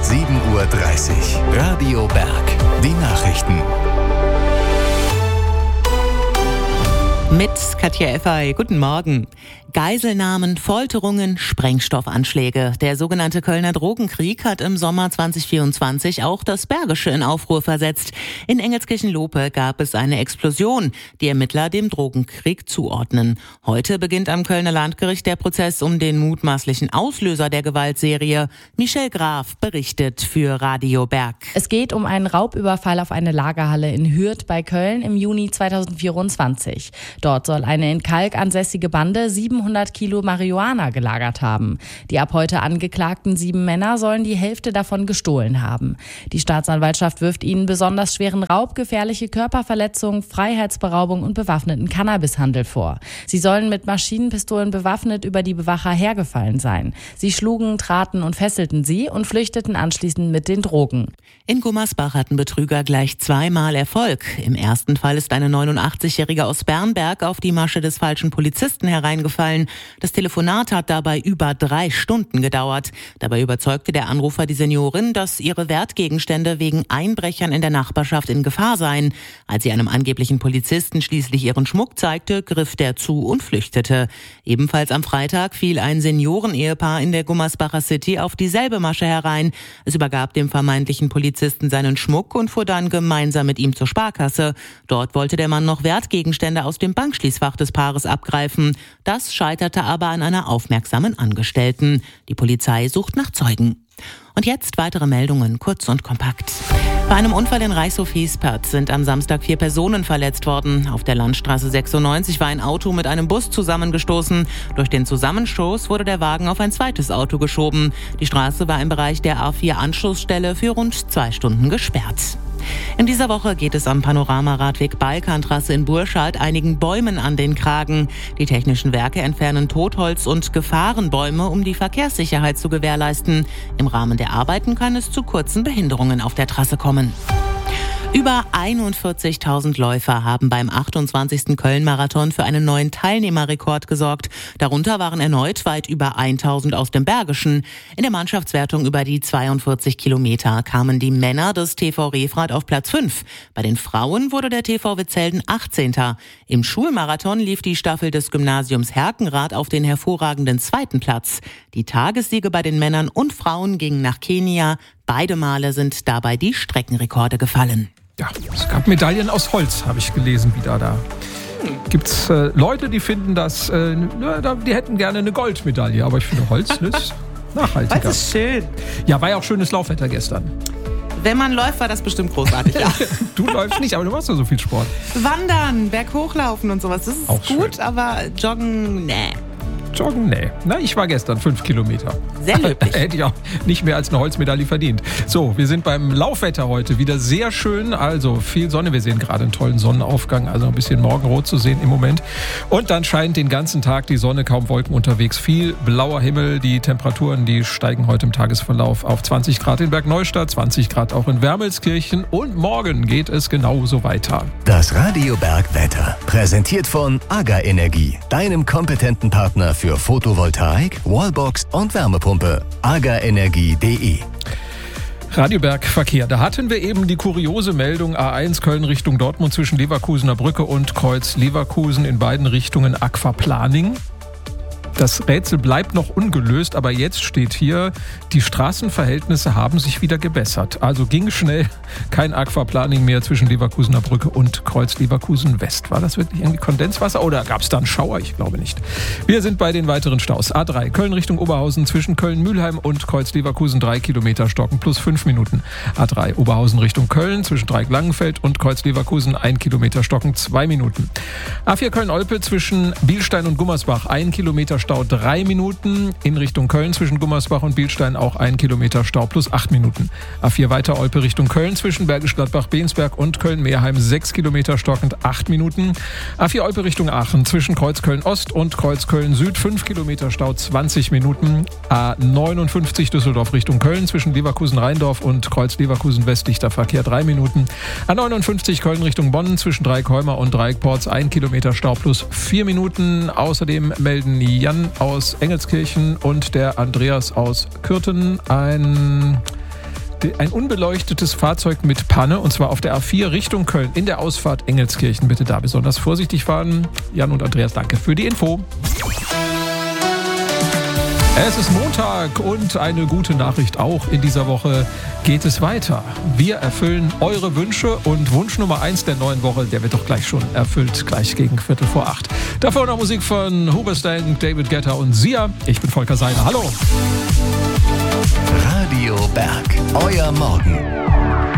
7:30 Uhr. Radio Berg. Die Nachrichten. Mit Katja Effay. Guten Morgen. Geiselnahmen, Folterungen, Sprengstoffanschläge. Der sogenannte Kölner Drogenkrieg hat im Sommer 2024 auch das Bergische in Aufruhr versetzt. In Engelskirchen-Lope gab es eine Explosion, die Ermittler dem Drogenkrieg zuordnen. Heute beginnt am Kölner Landgericht der Prozess um den mutmaßlichen Auslöser der Gewaltserie. Michelle Graf berichtet für Radio Berg. Es geht um einen Raubüberfall auf eine Lagerhalle in Hürth bei Köln im Juni 2024. Dort soll eine in Kalk ansässige Bande 700 Kilo Marihuana gelagert haben. Die ab heute angeklagten 7 Männer sollen die Hälfte davon gestohlen haben. Die Staatsanwaltschaft wirft ihnen besonders schweren Raub, gefährliche Körperverletzung, Freiheitsberaubung und bewaffneten Cannabishandel vor. Sie sollen mit Maschinenpistolen bewaffnet über die Bewacher hergefallen sein. Sie schlugen, traten und fesselten sie und flüchteten anschließend mit den Drogen. In Gummersbach hatten Betrüger gleich 2-mal Erfolg. Im ersten Fall ist eine 89-Jährige aus Bernberg auf die Masche des falschen Polizisten hereingefallen. Das Telefonat hat dabei über 3 Stunden gedauert. Dabei überzeugte der Anrufer die Seniorin, dass ihre Wertgegenstände wegen Einbrechern in der Nachbarschaft in Gefahr seien. Als sie einem angeblichen Polizisten schließlich ihren Schmuck zeigte, griff der zu und flüchtete. Ebenfalls am Freitag fiel ein Seniorenehepaar in der Gummersbacher City auf dieselbe Masche herein. Es übergab dem vermeintlichen Polizisten seinen Schmuck und fuhr dann gemeinsam mit ihm zur Sparkasse. Dort wollte der Mann noch Wertgegenstände aus dem Bankschließfach des Paares abgreifen. Das scheiterte aber an einer aufmerksamen Angestellten. Die Polizei sucht nach Zeugen. Und jetzt weitere Meldungen, kurz und kompakt. Bei einem Unfall in Reichshof-Hiespert sind am Samstag 4 Personen verletzt worden. Auf der Landstraße 96 war ein Auto mit einem Bus zusammengestoßen. Durch den Zusammenstoß wurde der Wagen auf ein zweites Auto geschoben. Die Straße war im Bereich der A4-Anschlussstelle für rund 2 Stunden gesperrt. In dieser Woche geht es am Panoramaradweg Balkantrasse in Burscheid einigen Bäumen an den Kragen. Die technischen Werke entfernen Totholz und Gefahrenbäume, um die Verkehrssicherheit zu gewährleisten. Im Rahmen der Arbeiten kann es zu kurzen Behinderungen auf der Trasse kommen. Über 41.000 Läufer haben beim 28. Köln-Marathon für einen neuen Teilnehmerrekord gesorgt. Darunter waren erneut weit über 1.000 aus dem Bergischen. In der Mannschaftswertung über die 42 Kilometer kamen die Männer des TV Refrath auf Platz 5. Bei den Frauen wurde der TV Witzelden 18. Im Schulmarathon lief die Staffel des Gymnasiums Herkenrath auf den hervorragenden 2. Platz. Die Tagessiege bei den Männern und Frauen gingen nach Kenia. Beide Male sind dabei die Streckenrekorde gefallen. Ja, es gab Medaillen aus Holz, habe ich gelesen, wieder da. Gibt's Leute, die finden das, die hätten gerne eine Goldmedaille, aber ich finde Holz ist nachhaltiger. Das ist schön. Ja, war ja auch schönes Laufwetter gestern. Wenn man läuft, war das bestimmt großartig. Ja. Du läufst nicht, aber du machst ja so viel Sport. Wandern, Berghochlaufen und sowas, das ist auch gut, schön. Aber Joggen, nee. Joggen, nee. Na, ich war gestern 5 Kilometer. Sehr löblich. Hätte ich auch nicht mehr als eine Holzmedaille verdient. So, wir sind beim Laufwetter heute wieder sehr schön. Also viel Sonne. Wir sehen gerade einen tollen Sonnenaufgang. Also ein bisschen Morgenrot zu sehen im Moment. Und dann scheint den ganzen Tag die Sonne, kaum Wolken unterwegs. Viel blauer Himmel. Die Temperaturen, die steigen heute im Tagesverlauf auf 20 Grad in Bergneustadt, 20 Grad auch in Wermelskirchen. Und morgen geht es genauso weiter. Das Radio Berg Wetter. Präsentiert von AGA Energie. Deinem kompetenten Partner für Photovoltaik, Wallbox und Wärmepumpe. agaenergie.de. Radio Berg Verkehr. Da hatten wir eben die kuriose Meldung A1 Köln Richtung Dortmund zwischen Leverkusener Brücke und Kreuz Leverkusen, in beiden Richtungen Aquaplaning. Das Rätsel bleibt noch ungelöst, aber jetzt steht hier, die Straßenverhältnisse haben sich wieder gebessert. Also ging schnell, kein Aquaplaning mehr zwischen Leverkusener Brücke und Kreuz Leverkusen West. War das wirklich irgendwie Kondenswasser oder gab es da einen Schauer? Ich glaube nicht. Wir sind bei den weiteren Staus. A3 Köln Richtung Oberhausen zwischen Köln-Mühlheim und Kreuz Leverkusen 3 Kilometer stocken plus 5 Minuten. A3 Oberhausen Richtung Köln zwischen Dreieck-Langenfeld und Kreuz Leverkusen 1 Kilometer stocken 2 Minuten. A4 Köln-Olpe zwischen Bielstein und Gummersbach 1 Kilometer Stau 3 Minuten. In Richtung Köln zwischen Gummersbach und Bielstein auch 1 Kilometer Stau plus 8 Minuten. A4 weiter Olpe Richtung Köln zwischen Bergisch Gladbach, Bensberg und Köln-Meerheim 6 Kilometer stockend 8 Minuten. A4 Olpe Richtung Aachen zwischen Kreuz Köln-Ost und Kreuz Köln-Süd 5 Kilometer Stau 20 Minuten. A59 Düsseldorf Richtung Köln zwischen Leverkusen-Rheindorf und Kreuz Leverkusen-West dichter Verkehr 3 Minuten. A59 Köln Richtung Bonn zwischen Dreieck-Heuma und Dreieck-Porz 1 Kilometer Stau plus 4 Minuten. Außerdem melden Jan aus Engelskirchen und der Andreas aus Kürten ein ein unbeleuctetes Fahrzeug mit Panne, und zwar auf der A4 Richtung Köln in der Ausfahrt Engelskirchen. Bitte da besonders vorsichtig fahren. Jan und Andreas, danke für die Info. Es ist Montag und eine gute Nachricht auch. In dieser Woche geht es weiter. Wir erfüllen eure Wünsche und Wunsch Nummer 1 der neuen Woche, der wird doch gleich schon erfüllt, gleich gegen 7:45. Davor noch Musik von Hoobastank, David Guetta und Sia. Ich bin Volker Seiler. Hallo. Radio Berg, euer Morgen.